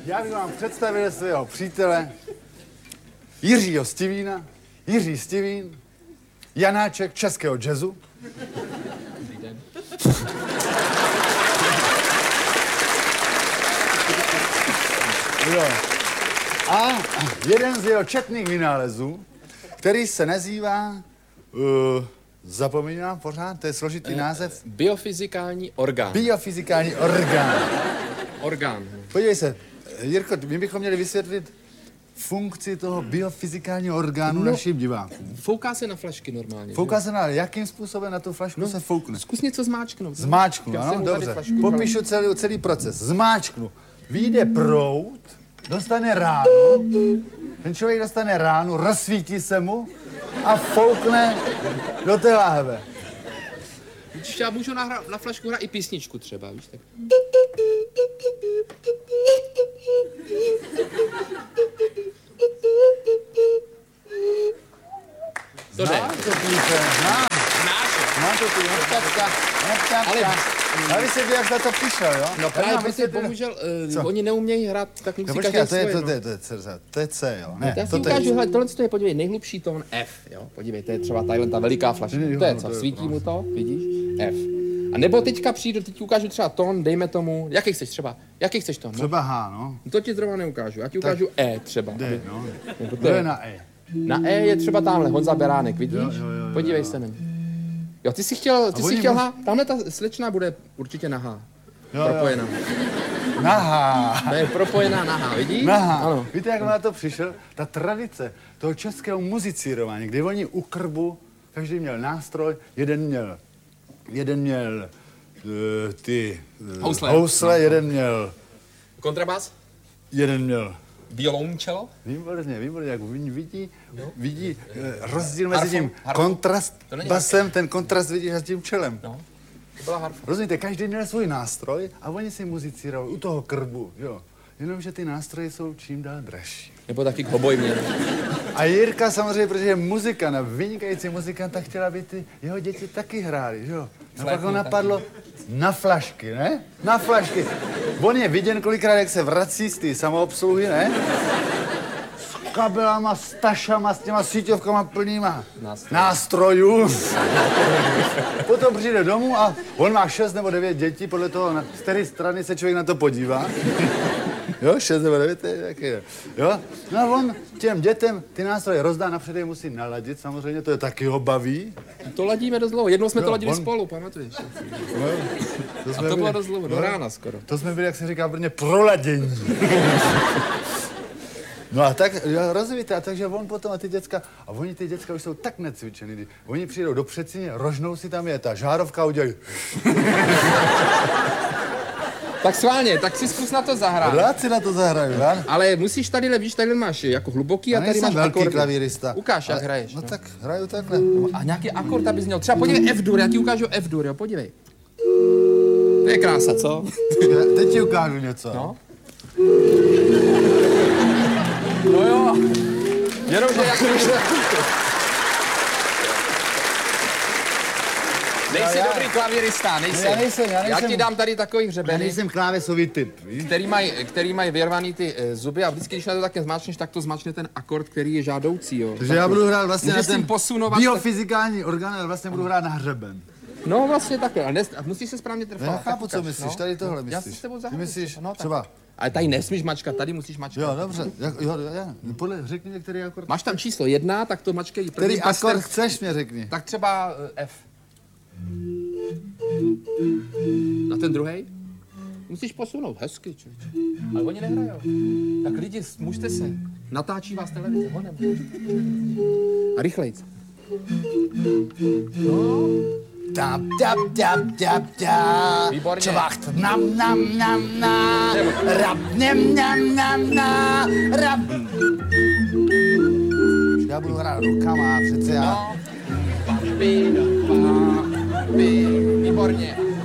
Já bych vám představil svého přítele Jiřího Stivína, Jiří Stivín, Janáček českého jazzu. Dobrý den. Jo. A jeden z jeho četných vynálezů, který se nazývá, zapomínám pořád, to je složitý název. Biofyzikální orgán. Biofyzikální orgán. Orgán. Podívej se, Jirko, my bychom měli vysvětlit funkci toho biofyzikálního orgánu našim divákům. Fouká se na flašky normálně. Fouká se na, jakým způsobem na tu flašku se foukne? Zkus něco zmáčknout. Zmáčknu, ano, dobře. Popíšu celý proces. Zmáčknu. Vyjde proud, dostane ránu, ten člověk dostane ránu, rozsvítí se mu a foukne do té láhve. Víš, já můžu na flašku hrát i písničku třeba, víš tak. To jde. Znám to píše, znám. Znám to píše, ale vy se jak za to přišel, jo? No právě, protože bohužel oni neumějí hrát, tak musí každý svoje. To je C, jo? Ne, já si ukážu, hele, tohle je, podívej, nejhlubší tón F, jo? Podívej, to je třeba tahle ta veliká flaška. To je co, svítí mu to, vidíš? F. A nebo teďka přijdu, teď ukážu třeba tón, dejme tomu, jaký chceš třeba? Jaký chceš tón? No? Třeba H, no. To ti zrovna neukážu, já ti ukážu E třeba. D, no. To je na E. Na E je třeba tamhle, Honza Beránek, vidíš? Jo. Podívej se na ně. Jo, ty jsi chtěl H, tamhle ta slečna bude určitě na H. Propojená. Na H. To je propojená na H, vidíš? Na H. Ano. Víte, jak na to přišel? Ta tradice toho českého muzicírování, kdy oni u krbu, každý měl nástroj, jeden měl ty housle, jeden měl kontrabas, jeden měl violoncello. Výborně, jak vidí rozdíl mezi tím kontrastbasem, ten kontrast vidíš s tím čelem. No, to byla harfa. Rozumíte, každý měl svůj nástroj a oni si muzicírovali u toho krbu, jo. Jenomže ty nástroje jsou čím dál dražší. Nebo taky koboj měl. A Jirka samozřejmě, protože je muzikant, vynikající muzikant, tak chtěla, aby ty jeho děti taky hráli, že jo. A pak ho napadlo na flašky, ne? Na flašky. On je viděn kolikrát, jak se vrací z té samoobsluhy, ne? S kabelama, s tašama, s těma síťovkama plnýma nástrojů. Potom přijde domů a on má 6 nebo 9 dětí, podle toho, z které strany se člověk na to podívá. Jo, 6 nebo 9, taky jo. No a on těm dětem ty nástroje rozdá, napřed je musí naladit, samozřejmě, to je taky ho baví. To ladíme dost dlouho, jednou jsme to ladili spolu, pamatuješ? No, a to bylo dost dlouho, do rána skoro. To jsme byli, jak se říká v Brně, proladění. No a tak, rozumíte, a takže on potom a ty děcka už jsou tak necvičený, oni přijdou do předsíně, rožnou si tam je ta žárovka a udělají. Tak schválně, tak si zkus na to zahrát. Rád si na to zahraju, rád. Ale musíš tady, víš, tady máš jako hluboký a tady máš akord. Klavírista. Ukáž, jak hraješ. No tak hraju takhle. A nějaký akord, abys měl. Třeba podívej F-dur, já ti ukážu F-dur, jo, podívej. To je krása, co? Teď ti ukážu něco. No. No jo. Jenomže jak nejsi dobrý klavírista, nejsi. Já nejsem. Já ti dám tady takový hřebeny. Já nejsem klávesový typ, víš? Který mají vyrvaný ty zuby a vždycky, když na to také zmáčneš, tak to zmáčne ten akord, který je žádoucí, jo. Takže já budu hrát vlastně na ten posunovat biofyzikální orgán, ale vlastně budu hrát na hřeben. No vlastně takhle, ale musíš se správně trefovat. Já chápu, co myslíš, tady tohle myslíš. Já si s tebou zahraju. Myslíš no, třeba... Ale tady nesmíš mačkat, tady musíš mačkat. Jo, dobře, řekni mi, který akord. Máš tam číslo 1, tak to mačkej. Který akord chceš, mě řekni. Tak třeba F. Na ten druhej? Musíš posunout, hezky, člověče. Ale oni nehrajou. Tak lidi, mužte se. Natáčí vás televize, honem. A rychlejc. No. Tap, tap, tap, tap, tap. Výborně. Čvacht, nam, nam, nam, na. Rap, nem, nam, nam, na. Rap. Já budu hrát rukama, přece já. No. Výborně.